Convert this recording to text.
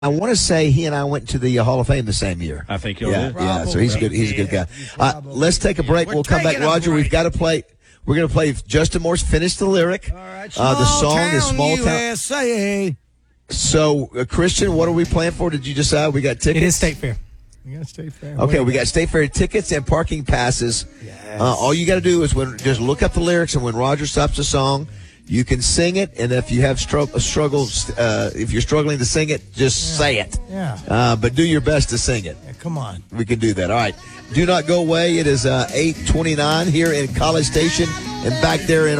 I want to say he and I went to the Hall of Fame the same year. I think he'll Yeah, do. yeah. So he's a good. He's a good guy. Let's take a break. We'll come back, Roger. We've got to play. We're going to play Justin Morse. Finish the lyric. All right, The song is Small Town USA. So, Christian, what are we playing for? Did you decide? We got tickets. It is State Fair. You got State Fair. Okay, we got State Fair tickets and parking passes. Yes. All you got to do is just look up the lyrics, and when Roger stops the song, you can sing it. And if you have struggles, if you're struggling to sing it, just say it. Yeah. But do your best to sing it. Yeah, come on. We can do that. All right. Do not go away. It is 8:29 here in College Station, and back there in